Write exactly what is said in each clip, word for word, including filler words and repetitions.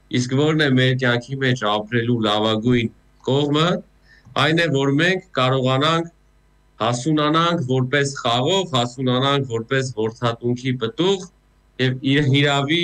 Իսկ որն է մեր կյանքի մեջ ապրելու լավագույն կողմը, այն է, որ մենք կարողանանք հասունանանք որպես խաղող, հասունանանք որպես որդատունքի պտուղ եւ իր հիրավի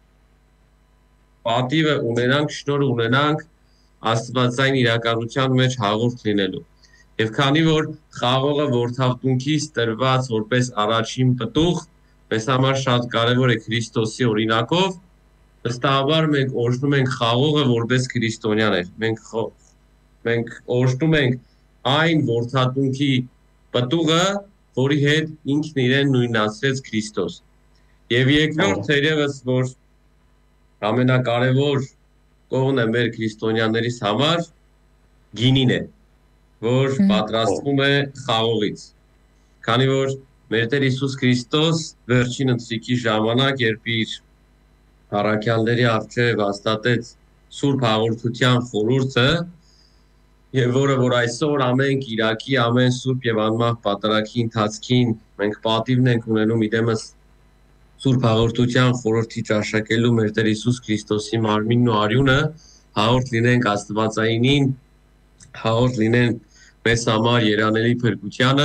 պատիվը ունենանք, շնորհ ունենանք աստվածային իրականության մեջ հաղորդ լինելու։ Եվ քանի որ խաղողը որդատունքից տրված որպես առաջին պտուղ, մեզ համար շատ կարևոր է Քրիստոսի օրինակով, վստահաբար մենք օրհնում ենք խաղողը որպես քրիստոնյաներ։ Մենք մենք օրհնում ենք այն որդատունքի պտուղը, որի հետ ինքն իրեն նույնացրեց Քրիստոս։ Եվ երկրորդ թերևս որ ամենակարևոր կողմն է մեր քրիստոնյաներիս համար գինին է, որ պատրաստվում է խաղողից։ Քանի որ մեր Տեր Հիսուս Քրիստոս վերջին ընթրիքի ժամանակ, երբ իր առաքյալների առջև հաստատեց Սուրբ Հաղորդության խորհուրդը, եւ որը որ այսօր ամեն Կիրակի, ամեն Սուրբ եւ անմահ պատարագի ընթացքին մենք պատիվն ենք ունենում իդեմս Սուրբ Հաղորդության խորհրդի ճաշակելու մեր Տեր Հիսուս Քրիստոսի մարմինն ու արյունը, հաղորդ լինենք Աստվածայինին, հաղորդ լինենք մեզ համար երանելի փրկությանը,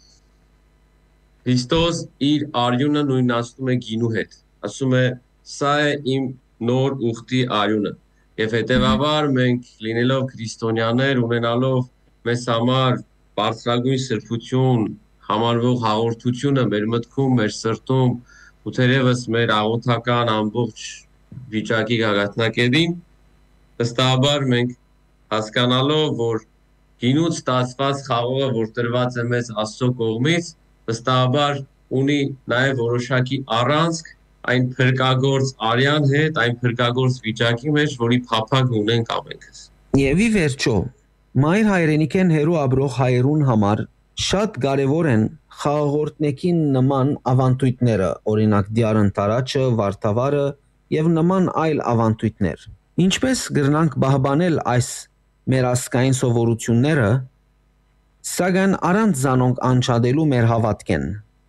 Քրիստոս իր արյունը նույնացնում է գինու հետ, ասում է սա է իմ նոր ուխտի արյունը, եւ հետեւաբար մենք լինելով քրիստոնյաներ, ունենալով մեզ համար բարձրագույն սրբություն համարվող հաղորդությունը մեր մտքում, մեր սրտում ու թերևս մեր աղոթական ամբողջ վիճակի գագաթնակետին, վստահաբար մենք հասկանալով, որ գինուց ստացված խաղողը, որ տրված է մեզ Աստծո կողմից, վստահաբար ունի նաև որոշակի առանցք այն փրկագործ արյան հետ, այն փրկագործ վիճակի մեջ, որի փափագ ունենք ամենքս։ Եվ ի վերջո, մայր հայրենիքեն հերու ապրող հայերուն համար շատ կարևոր են խաղաղորդնեկին նման ավանդույթները, օրինակ դիարն տարաճը, վարդավառը եւ նման այլ ավանդույթներ։ Ինչպես կգրնանք պահպանել այս մեր ասկային սովորությունները, սակայն առանց զանոնք անջատելու մեր հավատքեն։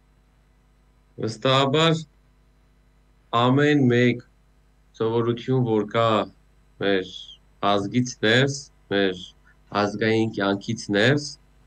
Վստահաբար ամեն մեկ սովորություն, որ կա մեր ազգից ներս, մեր ազգային կյանքից ներս,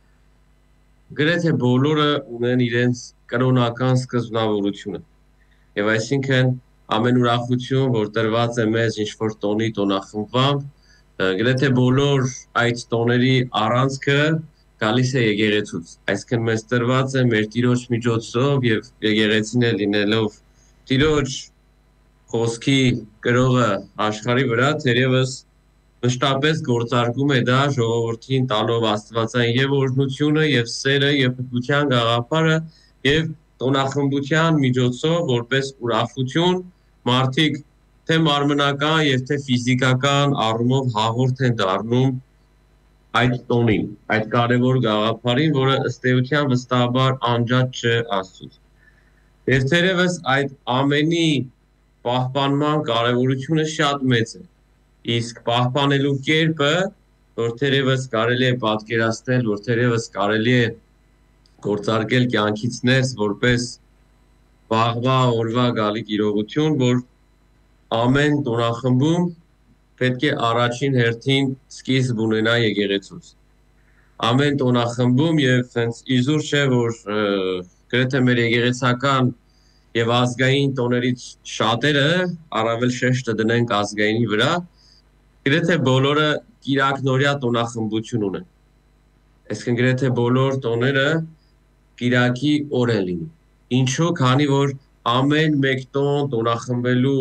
գրեթե բոլորը ունեն իրենց կրոնական սկզբնավորությունը։ Եվ այսինքն ամեն ուրախություն, որ տրված է մեզ ինչ-որ տոնի տոնախմբամբ, գրեթե բոլոր այդ տոների առանցքը գալիս է եկեղեցուց։ Այսինքն մեզ տրված է մեր Տիրոջ միջոցով եւ եկեղեցին է լինելով Տիրոջ խոսքի կրողը աշխարհի վրա, թերևս մշտապես գործարկում է դա ժողովրդին տալով աստվածային եւ օրհնությունը եւ սերը եւ փրկության գաղափարը եւ տոնախմբության միջոցով որպես ուրախություն մարդիկ թե մարմնական եւ թե ֆիզիկական առումով հաղորդ են դառնում այդ տոնին, այդ կարևոր գաղափարին, որը ըստ էության վստահաբար անջատ չէ Աստծուց։ Եվ թերևս այդ ամենի պահպանման կարևորությունը շատ մեծ է։ Իսկ պահպանելու կերպը, որ թերևս կարելի է պատկերացնել, որ թերևս կարելի է գործարկել կյանքից ներս որպես վաղվա օրվա գալիք իրողություն, որ ամեն տոնախմբում պետք է առաջին հերթին սկիզբ ունենա եկեղեցուց։ Ամեն տոնախմբում եւ հենց իզուր չէ, որ գրեթե մեր եկեղեցական եւ ազգային տոներից շատերը առավել շեշտը դնենք ազգայինի վրա, գրեթե բոլորը կիրակնորյա տոնախմբություն ունեն։ Այսինքն գրեթե բոլոր տոները կիրակի օր են լինում։ Ինչու՞, քանի որ ամեն մեկ տոն տոնախմբելու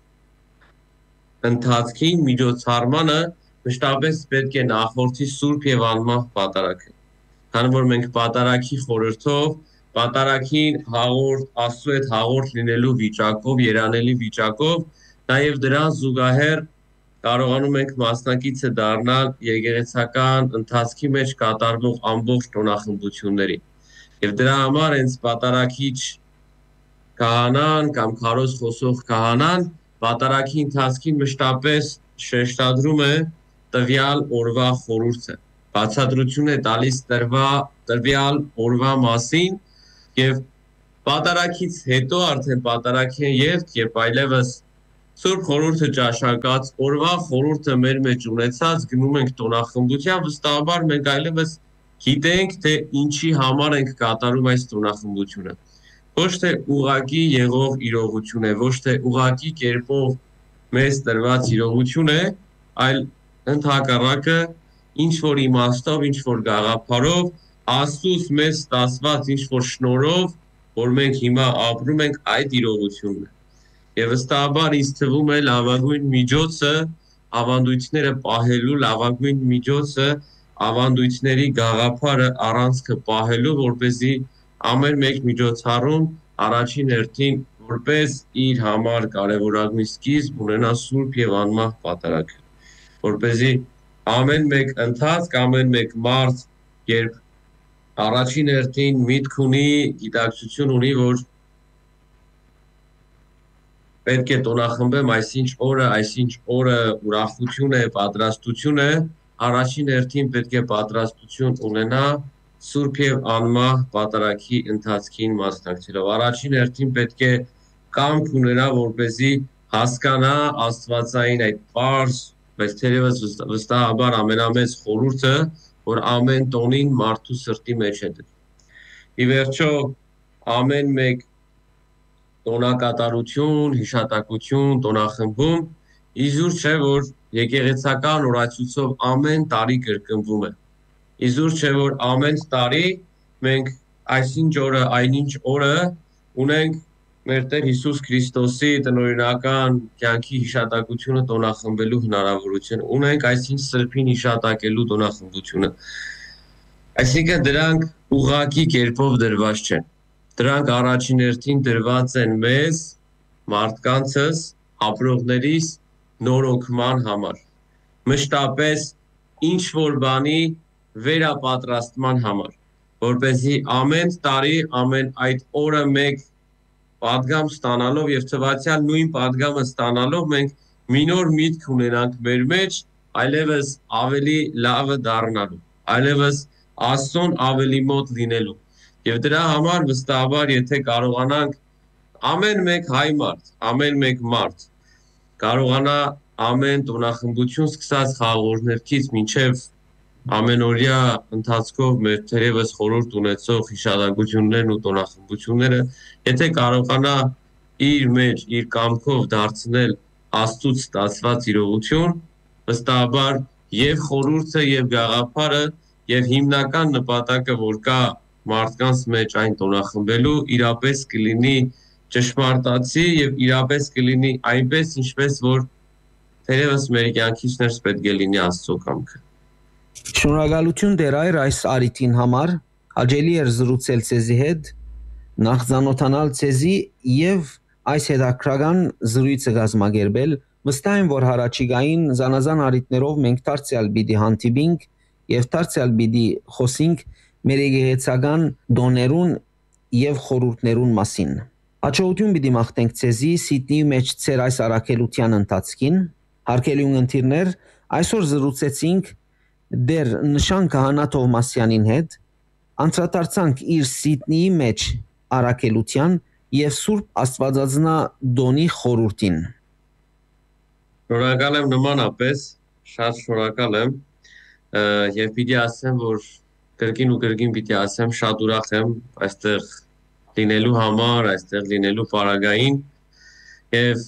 ընթացքին միջոցառմանը մշտապես պետք է նախորդի սուրբ եւ անմահ պատարագը։ Քանի որ մենք պատարագի խորհրդով, պատարագին հաղորդ Աստծո հետ հաղորդ լինելու վիճակով, երանելի վիճակով, նաեւ դրան զուգահեռ կարողանում ենք մասնակիցը դառնալ եկեղեցական ընթացքի մեջ կատարվող ամբողջ տոնախմբությունների։ Եվ դրա համար հենց պատարագիչ քահանան կամ քարոզ խոսող քահանան պատարագի ընթացքին մշտապես շեշտադրում է տվյալ օրվա խորհուրդը, բացատրություն է տալիս տրվա տվյալ օրվա մասին եւ պատարագից հետո արդեն պատարագին ելք, երբ այլևս Սուրբ խորհուրդը ճաշակած, օրվա խորհուրդը մեր մեջ ունեցած, գնում ենք տոնախմբության, վստահաբար մենք այլևս գիտենք, թե ինչի համար ենք կատարում այս տոնախմբությունը։ Ոչ թե ուղակի եղող իրողություն է, ոչ թե ուղակի կերպով մեզ տրված իրողություն է, այլ ընդհակառակը ինչ որ իմաստով, ինչ որ գաղափարով, Աստծուց մեզ ստացված ինչ որ շնորհով, որ մենք հիմա ապրում ենք այդ իրողությունն է։ Եվ վստահաբար ինձ թվում է լավագույն միջոցը ավանդույթները պահելու, լավագույն միջոցը ավանդույթների գաղափարը առանցքը պահելու, որպեսզի ամեն մեկ միջոցառում առաջին հերթին որպես իր համար կարևորագույն սկիզբ ունենա սուրբ եւ անմահ պատարագը, որպեսզի ամեն մեկ ընթացք, ամեն մեկ մարդ, երբ առաջին հերթին միտք ունի, գիտակցություն ունի, որ պետք է տոնախմբեմ այսինչ օրը, այսինչ օրը ուրախություն է, պատրաստություն է, առաջին հերթին պետք է պատրաստություն ունենա սուրբ եւ անմահ պատարագի ընթացքին մասնակցելով։ Առաջին հերթին պետք է կամք ունենա, որպեսզի հասկանա աստվածային այդ պարզ, բայց թերևս վստահաբար ամենամեծ խորհուրդը, որ ամեն տոնին մարդու սրտի մեջ է դրվում։ Ի վերջո ամեն մեկ տոնակատարություն, հիշատակություն, տոնախմբում իզուր չէ, որ եկեղեցական օրացույցով ամեն տարի կրկնվում է։ Իզուր չէ, որ ամեն տարի մենք այսինչ օրը, այնինչ օրը ունենք մեր Տեր Հիսուս Քրիստոսի տնօրինական կյանքի հիշատակությունը տոնախմբելու հնարավորություն ունենք, այսինչ սրբին հիշատակելու տոնախմբությունը։ Այսինքն դրանք ուղղակի կերպով դրված չեն։ Դրանք առաջին հերթին դրված են մեզ, մարդկանցս, ապրողներիս նորոգման համար։ Մշտապես ինչ որ բանի վերապատրաստման համար, որպեսզի ամեն տարի, ամեն այդ օրը մեկ պատգամ ստանալով եւ թվացյալ նույն պատգամը ստանալով մենք մի նոր միտք ունենանք մեր մեջ, այլևս ավելի լավը դառնալու, այլևս Աստծուն ավելի մոտ լինելու։ Եվ դրա համար վստահաբար, եթե կարողանանք ամեն մեկ հայ մարդ, ամեն մեկ մարդ կարողանա ամեն տոնախմբություն սկսած խաղողներքից մինչև ամենօրյա ընթացքով մեր թերևս խորհուրդ ունեցող հիշատակություններն ու տոնախմբությունները, եթե կարողանա իր մեջ, իր կամքով դարձնել Աստծուց ստացված իրողություն, վստահաբար եւ խորհուրդը եւ գաղափարը եւ հիմնական նպատակը, որ կա մարդկանց մեջ այն տոնախմբելու, իրապես կլինի ճշմարտացի եւ իրապես կլինի այնպես, ինչպես որ թերևս մեր կյանքից ներս պետք է լինի Աստծո կամքը։ Շնորհակալություն Տեր այր այս արիթին համար, հաջելի էր զրուցել ցեզի հետ, նախ ծանոթանալ ցեզի եւ այս հետաքրական զրույցը կազմակերպել։ Վստահ եմ, որ հարաճիգային զանազան արիթներով մենք դարձյալ պիտի հանդիպենք եւ դարձյալ պիտի խոսենք մեր եկեղեցական դոներուն եւ խորհուրդներուն մասին։ Հաջողություն պիտի մաղթենք ցեզի Սիդնեի մեջ ծեր այս առաքելության ընթացքին։ Հարգելի ունգընտիրներ, այսօր զրուցեցինք դեր նշան քահանա Թովմասյանին հետ, անդրադարձանք իր Սիդնեի մեջ առաքելության եւ Սուրբ Աստվածածնա դոնի խորհրդին։ Շնորհակալ եմ նմանապես, շատ շնորհակալ եմ եւ պիտի ասեմ, որ կրկին ու կրկին պիտի ասեմ, շատ ուրախ եմ այստեղ լինելու համար, այստեղ լինելու պարագային եւ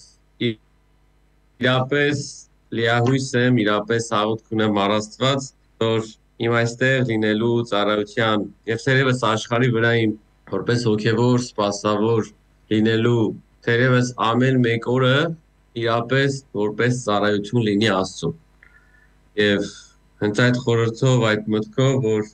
իրապես լիահույս եմ, իրապես աղոթք ունեմ առաստված, որ իմ այստեղ լինելու ծառայության եւ թերևս աշխարհի վրա իմ որպես հոգեվոր, սպասավոր լինելու թերևս ամեն մեկ օրը իրապես որպես ծառայություն լինի Աստծուն։ Եվ հենց այդ խորհրդով, այդ մտքով, որ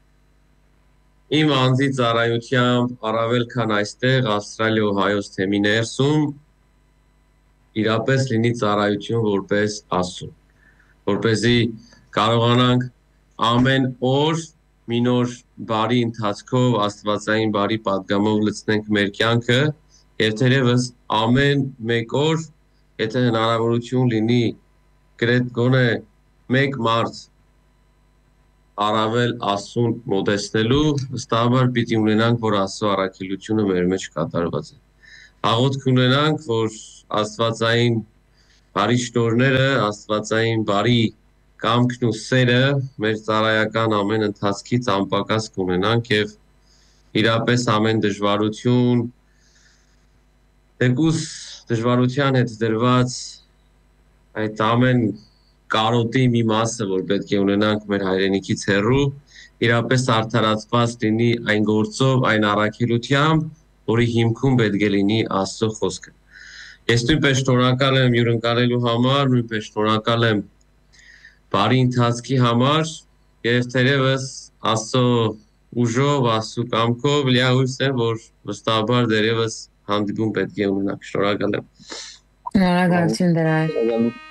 իմ անձի ծառայությամբ առավել քան այստեղ Ավստրալիա ու Հայոց թեմի ներսում իրապես լինի ծառայություն որպես Աստծուն, որպեսզի կարողանանք ամեն օր մի նոր բարի ընթացքով, աստվածային բարի պատգամով լցնենք մեր կյանքը եւ թերևս ամեն մեկ օր, եթե հնարավորություն լինի, գրեթե գոնե մեկ մարդ առավել Աստծուն մոտեցնելու, վստահաբար պիտի ունենանք, որ Աստծո առաքելությունը մեր մեջ կատարված է։ Աղոթք ունենանք, որ աստվածային բարի շնորհները, աստվածային բարի կամքն ու սերը մեր ծառայական ամեն ընթացքից անպակաս կունենանք եւ իրապես ամեն դժվարություն, թեկուզ դժվարության հետ դրված այդ ամեն կարոտի մի մասը, որ պետք է ունենանք մեր հայրենիքից հեռու, իրապես արդարացված լինի այն գործով, այն առաքելությամբ, որի հիմքում պետք է լինի Աստծո խոսքը։ Ես նույնպես շնորհակալ եմ հյուրընկալելու համար, նույնպես շնորհակալ եմ բարի ընթացքի համար եւ թերևս Աստծո ուժով, Աստծո կամքով լիահույս եմ, որ վստահաբար դերևս հանդիպում պետք է ունենանք։ Շնորհակալ եմ։ Շնորհակալություն դրար։